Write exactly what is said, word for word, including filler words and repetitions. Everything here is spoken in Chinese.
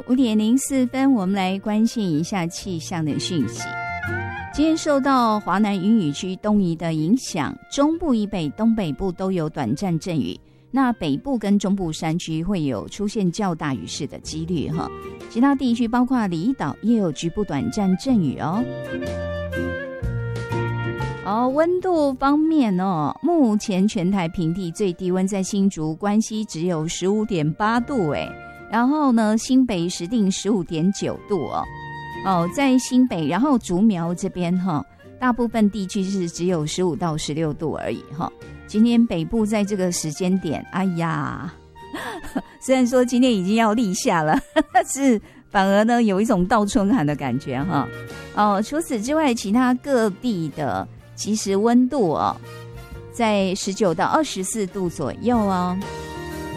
五点零四分，我们来关心一下气象的讯息。今天受到华南云雨区东移的影响，中部以北、东北部都有短暂阵雨，那北部跟中部山区会有出现较大雨势的几率哈。其他地区包括离岛也有局部短暂阵雨哦。哦，温度方面哦，目前全台平地最低温在新竹关西只有 十五点八度哎，然后呢新北石碇 十五点九度哦。哦，在新北然后竹苗这边哈、哦，大部分地区是只有十五到十六度而已哈、哦。今天北部在这个时间点，哎呀，虽然说今天已经要立夏了，但是反而呢有一种倒春寒的感觉哈。哦，除此之外，其他各地的其实温度哦，在十九到二十四度左右哦。